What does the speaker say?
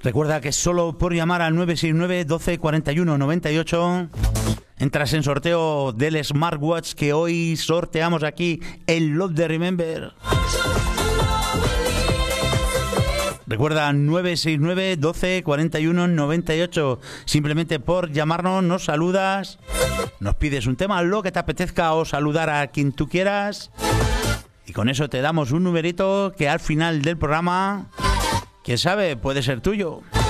Recuerda que solo por llamar al 969 12 41 98 entras en sorteo del smartwatch que hoy sorteamos aquí en Love the Remember. Recuerda 969 12 41 98. Simplemente por llamarnos nos saludas, nos pides un tema, lo que te apetezca o saludar a quien tú quieras. Y con eso te damos un numerito que al final del programa, quién sabe, puede ser tuyo.